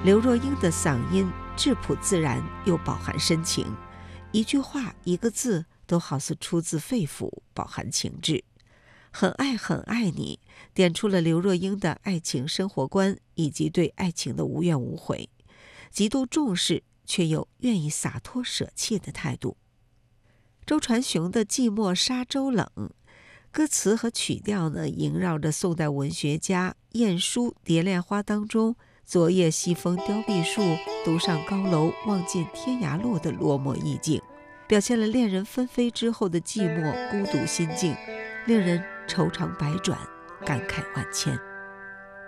刘若英的嗓音质朴自然，又饱含深情，一句话一个字都好似出自肺腑，饱含情致。很爱很爱你，点出了刘若英的爱情生活观以及对爱情的无怨无悔，极度重视却又愿意洒脱舍弃的态度。周传雄的寂寞沙洲冷，歌词和曲调呢，萦绕着宋代文学家晏殊《蝶恋花》当中昨夜西风凋碧树，独上高楼望尽天涯路的落寞意境，表现了恋人分飞之后的寂寞孤独心境，令人愁肠百转，感慨万千。